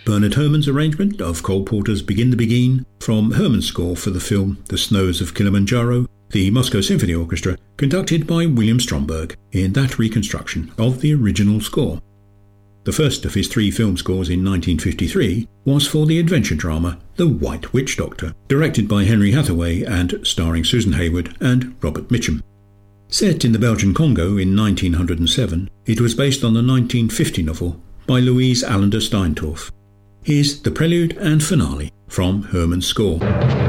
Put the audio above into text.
Bernard Herrmann's arrangement of Cole Porter's Begin the Beguine from Herrmann's score for the film The Snows of Kilimanjaro, the Moscow Symphony Orchestra, conducted by William Stromberg in that reconstruction of the original score. The first of his 3 film scores in 1953 was for the adventure drama The White Witch Doctor, directed by Henry Hathaway and starring Susan Hayward and Robert Mitchum. Set in the Belgian Congo in 1907, it was based on the 1950 novel by Louise Allender Steintorf. Here's the prelude and finale from Herrmann's score.